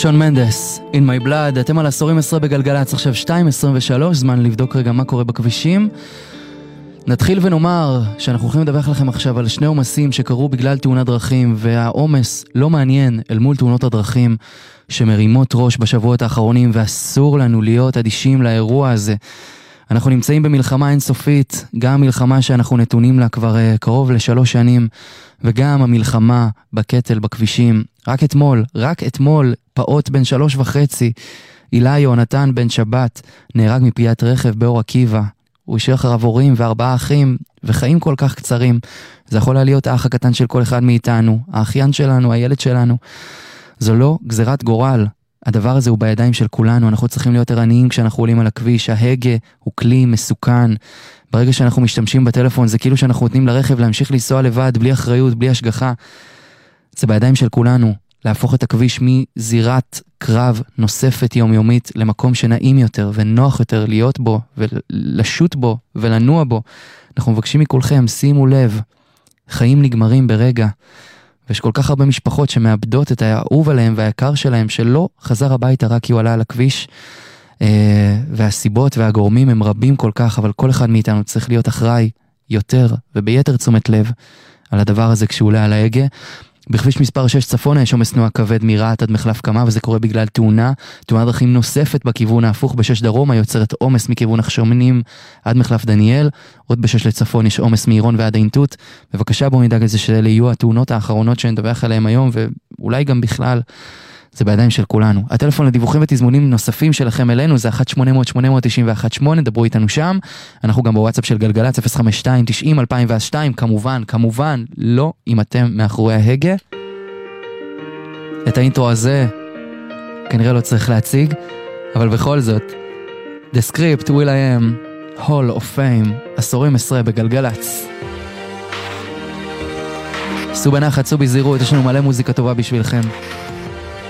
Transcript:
שון מנדס, In My Blood, אתם על עשורים 10 בגלגלץ, עכשיו 2:23, זמן לבדוק רגע מה קורה בכבישים. נתחיל ונאמר שאנחנו הולכים לדווח לכם עכשיו על שני עומסים שקרו בגלל תאונת דרכים, והעומס לא מעניין אל מול תאונות הדרכים שמרימות ראש בשבועות האחרונים, ואסור לנו להיות אדישים לאירוע הזה. אנחנו נמצאים במלחמה אינסופית, גם מלחמה שאנחנו נתונים לה כבר קרוב ל3 שנים, וגם המלחמה בקטל בכבישים. רק אתמול, פעוט בן 3.5, אילי יונתן בן שבת, נהרג מפגיעת רכב באור עקיבא. הוא השאיר אחריו הורים ו4 אחים, וחיים כל כך קצרים. זה יכול להיות האח הקטן של כל אחד מאיתנו, האחיין שלנו, הילד שלנו. זו לא גזירת גורל. הדבר הזה הוא בידיים של כולנו, אנחנו צריכים להיות ערניים כשאנחנו עולים על הכביש. ההגה הוא כלי מסוכן. ברגע שאנחנו משתמשים בטלפון, זה כאילו שאנחנו נותנים לרכב להמשיך לנסוע לבד, בלי אחריות, בלי השגחה. זה בידיים של כולנו, להפוך את הכביש מזירת קרב נוספת יומיומית, למקום שנעים יותר ונוח יותר להיות בו, ולשוט בו ולנוע בו. אנחנו מבקשים מכולכם, שימו לב, חיים נגמרים ברגע. ויש כל כך הרבה משפחות שמאבדות את האהוב עליהם והיקר שלהם, שלא חזר הביתה רק כי הוא עלה על הכביש, והסיבות והגורמים הם רבים כל כך, אבל כל אחד מאיתנו צריך להיות אחראי יותר וביתר תשומת לב על הדבר הזה כשהוא עולה על ההגה. בכביש מספר 6 צפונה יש עומס תנועה כבד מרהט עד מחלף קמה, וזה קורה בגלל תאונת דרכים נוספת בכיוון ההפוך ב6 דרומה, יוצרת עומס מכיוון החשמנים עד מחלף דניאל. עוד ב6 לצפון יש עומס מעירון ועד העינתות. בבקשה בואו נדאג לזה שאלה יהיו התאונות האחרונות שנדווח עליהם היום, ואולי גם בכלל. זה בידיים של כולנו. הטלפון לדיווחים ותזמונים נוספים שלכם אלינו זה 1-800-891-8, דברו איתנו שם. אנחנו גם בוואטסאפ של גלגלץ 052-90-2002, כמובן, לא אם אתם מאחורי ההגה. את האינטרו הזה כנראה לא צריך להציג, אבל בכל זאת, The Script, Will I Am, Hall of Fame, עשורים 10 בגלגלץ. סעו בנחת, סעו בזהירות, יש לנו מלא מוזיקה טובה בשבילכם.